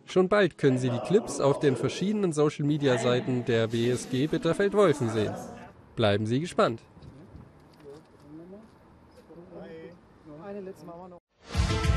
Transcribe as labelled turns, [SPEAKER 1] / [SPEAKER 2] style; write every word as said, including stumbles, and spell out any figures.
[SPEAKER 1] Schon bald können Sie die Clips auf den verschiedenen Social-Media-Seiten der B S G Bitterfeld-Wolfen sehen. Bleiben Sie gespannt. Eine letzte Mal noch.